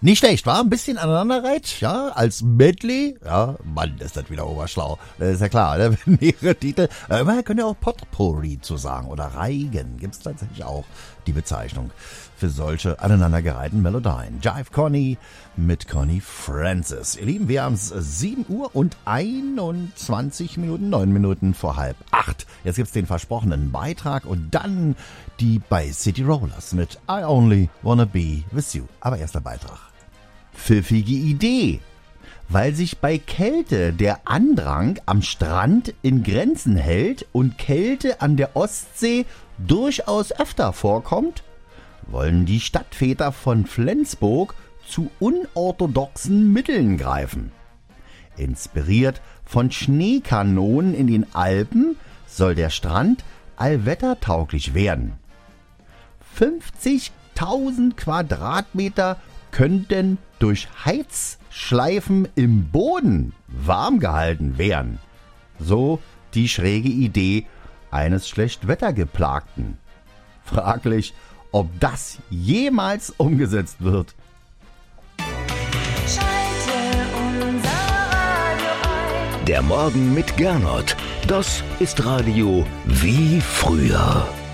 Nicht schlecht, war ein bisschen aneinanderreiht, ja, als Medley. Ja, Mann, ist das wieder oberschlau. Das ist ja klar, ne? Mehrere Titel. Man könnte ja auch Potpourri zu sagen oder Reigen. Gibt's tatsächlich auch die Bezeichnung für solche aneinandergereihten Melodien. Jive Connie mit Connie Francis. Ihr Lieben, wir haben es 7 Uhr und 21 Minuten, 9 Minuten vor 7:30. Jetzt gibt's den versprochenen Beitrag und dann die bei City Rollers mit I Only Wanna Be With You. Aber erst der Beitrag. Pfiffige Idee. Weil sich bei Kälte der Andrang am Strand in Grenzen hält und Kälte an der Ostsee durchaus öfter vorkommt, wollen die Stadtväter von Flensburg zu unorthodoxen Mitteln greifen. Inspiriert von Schneekanonen in den Alpen soll der Strand allwettertauglich werden. 50.000 Quadratmeter könnten durch Heizschleifen im Boden warm gehalten werden. So die schräge Idee eines Schlechtwettergeplagten. Fraglich, ob das jemals umgesetzt wird. Schalte unser Radio ein. Der Morgen mit Gernot. Das ist Radio wie früher.